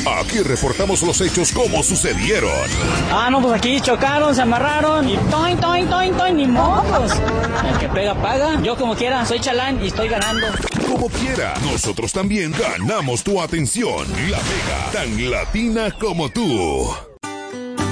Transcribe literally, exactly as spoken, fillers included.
Aquí reportamos los hechos como sucedieron. Ah, no, pues aquí chocaron, se amarraron y toin, toin, toin, toin, ni modos. El que pega, paga. Yo como quiera, soy chalán y estoy ganando. Como quiera, nosotros también ganamos tu atención. La Mega, tan latina como tú.